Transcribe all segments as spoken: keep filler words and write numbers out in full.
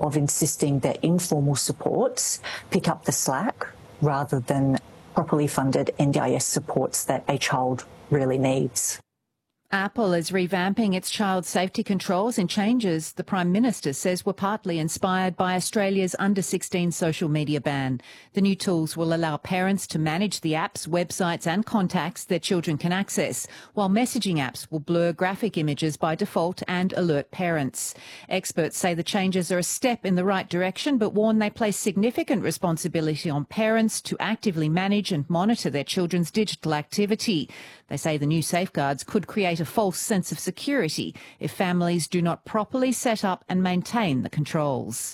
of insisting that informal supports pick up the slack rather than properly funded N D I S supports that a child really needs. Apple is revamping its child safety controls in changes the Prime Minister says were partly inspired by Australia's under sixteen social media ban. The new tools will allow parents to manage the apps, websites and contacts their children can access, while messaging apps will blur graphic images by default and alert parents. Experts say the changes are a step in the right direction, but warn they place significant responsibility on parents to actively manage and monitor their children's digital activity. They say the new safeguards could create a false sense of security if families do not properly set up and maintain the controls.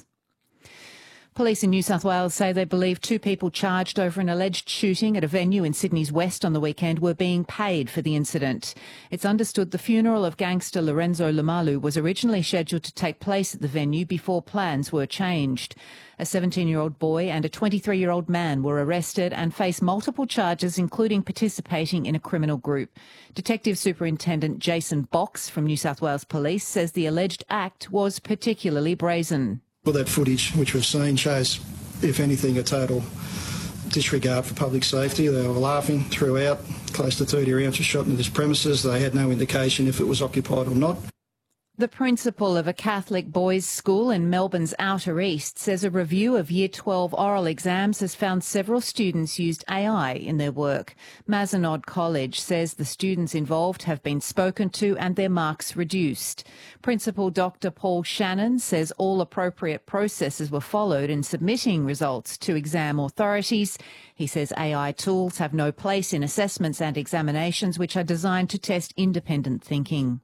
Police in New South Wales say they believe two people charged over an alleged shooting at a venue in Sydney's West on the weekend were being paid for the incident. It's understood the funeral of gangster Lorenzo Lumalu was originally scheduled to take place at the venue before plans were changed. A seventeen-year-old boy and a twenty-three-year-old man were arrested and face multiple charges, including participating in a criminal group. Detective Superintendent Jason Box from New South Wales Police says the alleged act was particularly brazen. Well, that footage which we've seen shows, if anything, a total disregard for public safety. They were laughing throughout. Close to thirty rounds were shot into this premises. They had no indication if it was occupied or not. The principal of a Catholic boys' school in Melbourne's Outer East says a review of Year twelve oral exams has found several students used A I in their work. Mazenod College says the students involved have been spoken to and their marks reduced. Principal Doctor Paul Shannon says all appropriate processes were followed in submitting results to exam authorities. He says A I tools have no place in assessments and examinations which are designed to test independent thinking.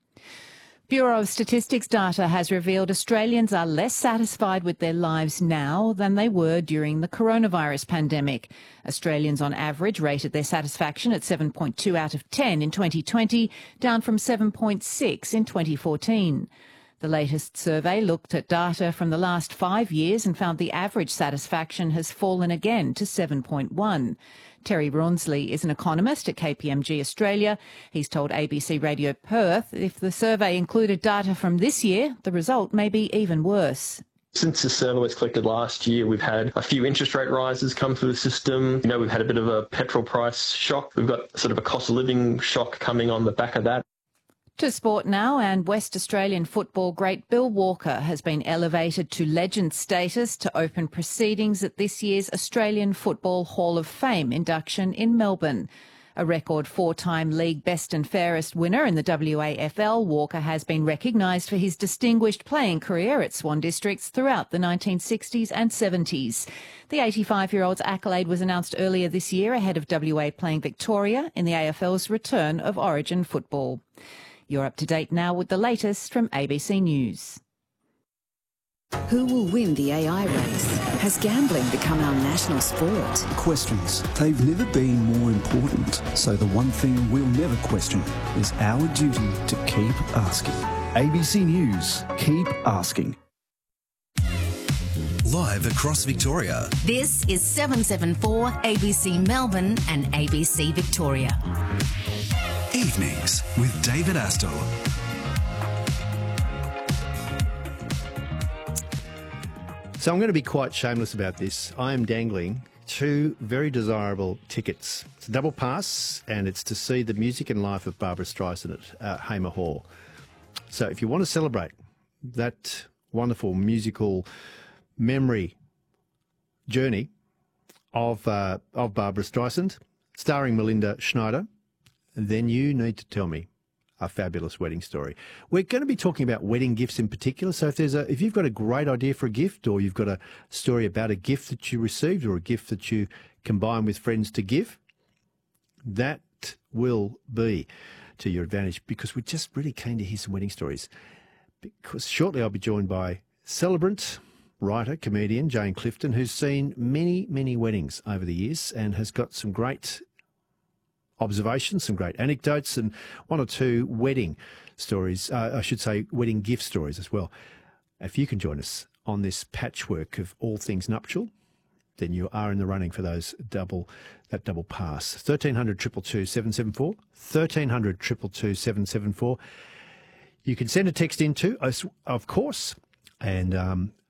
Bureau of Statistics data has revealed Australians are less satisfied with their lives now than they were during the coronavirus pandemic. Australians on average rated their satisfaction at seven point two out of ten in twenty twenty, down from seven point six in twenty fourteen. The latest survey looked at data from the last five years and found the average satisfaction has fallen again to seven point one. Terry Rawnsley is an economist at K P M G Australia. He's told A B C Radio Perth if the survey included data from this year, the result may be even worse. Since the survey was collected last year, we've had a few interest rate rises come through the system. You know, we've had a bit of a petrol price shock. We've got sort of a cost of living shock coming on the back of that. To sport now, and West Australian football great Bill Walker has been elevated to legend status to open proceedings at this year's Australian Football Hall of Fame induction in Melbourne. A record four-time league best and fairest winner in the W A F L, Walker has been recognised for his distinguished playing career at Swan Districts throughout the nineteen sixties and seventies. The eighty-five-year-old's accolade was announced earlier this year ahead of W A playing Victoria in the A F L's return of Origin football. You're up to date now with the latest from A B C News. Who will win the A I race? Has gambling become our national sport? Questions. They've never been more important. So the one thing we'll never question is our duty to keep asking. A B C News. Keep asking. Live across Victoria. This is seven seven four A B C Melbourne and A B C Victoria. Evenings with David Astor. So I'm going to be quite shameless about this. I am dangling two very desirable tickets. It's a double pass, and it's to see the music and life of Barbara Streisand at uh, Hamer Hall. So if you want to celebrate that wonderful musical memory journey of uh, of Barbara Streisand, starring Melinda Schneider, then you need to tell me a fabulous wedding story. We're going to be talking about wedding gifts in particular. So if there's a, if you've got a great idea for a gift, or you've got a story about a gift that you received, or a gift that you combine with friends to give, that will be to your advantage, because we're just really keen to hear some wedding stories. Because shortly I'll be joined by celebrant, writer, comedian Jane Clifton, who's seen many, many weddings over the years and has got some great observations, some great anecdotes, and one or two wedding stories, uh, I should say wedding gift stories as well. If you can join us on this patchwork of all things nuptial, then you are in the running for those double that double pass. thirteen hundred, two two two, seven seven four, thirteen hundred, two two two, seven seven four. You can send a text into, of course, and um,